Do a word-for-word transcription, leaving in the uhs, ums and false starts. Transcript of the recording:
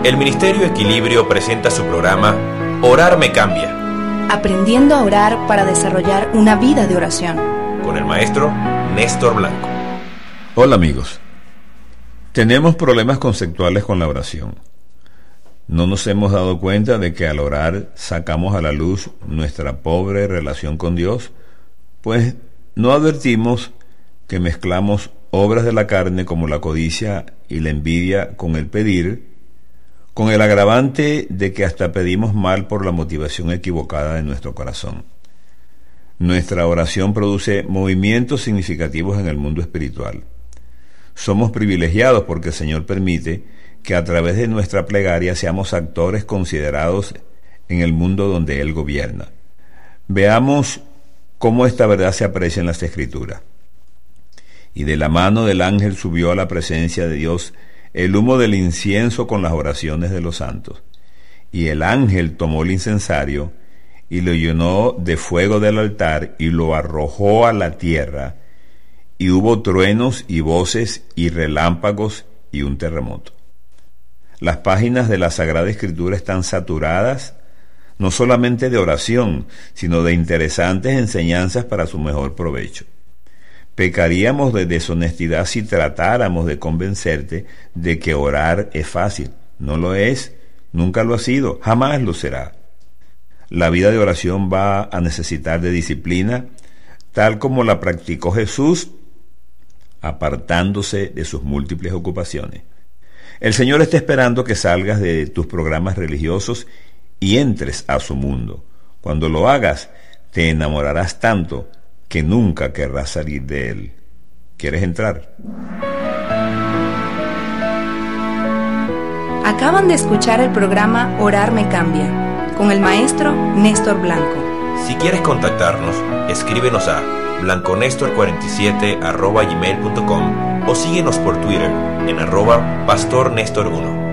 El Ministerio Equilibrio presenta su programa Orar me cambia. Aprendiendo a orar para desarrollar una vida de oración. Con el maestro Néstor Blanco. Hola amigos. Tenemos problemas conceptuales con la oración. No nos hemos dado cuenta de que al orar sacamos a la luz nuestra pobre relación con Dios, pues no advertimos que mezclamos obras de la carne como la codicia y la envidia con el pedir, con el agravante de que hasta pedimos mal por la motivación equivocada de nuestro corazón. Nuestra oración produce movimientos significativos en el mundo espiritual. Somos privilegiados porque el Señor permite que a través de nuestra plegaria seamos actores considerados en el mundo donde Él gobierna. Veamos cómo esta verdad se aprecia en las Escrituras. Y de la mano del ángel subió a la presencia de Dios el humo del incienso con las oraciones de los santos. Y el ángel tomó el incensario y lo llenó de fuego del altar y lo arrojó a la tierra, y hubo truenos y voces y relámpagos y un terremoto. Las páginas de la Sagrada Escritura están saturadas no solamente de oración, sino de interesantes enseñanzas para su mejor provecho. Pecaríamos de deshonestidad si tratáramos de convencerte de que orar es fácil. No lo es, nunca lo ha sido, jamás lo será. La vida de oración va a necesitar de disciplina, tal como la practicó Jesús, apartándose de sus múltiples ocupaciones. El Señor está esperando que salgas de tus programas religiosos y entres a su mundo. Cuando lo hagas, te enamorarás tanto que nunca querrás salir de él. ¿Quieres entrar? Acaban de escuchar el programa Orar me cambia, con el maestro Néstor Blanco. Si quieres contactarnos, escríbenos a blanconestor cuarenta y siete arroba gmail punto com o síguenos por Twitter en arroba pastor Néstor uno.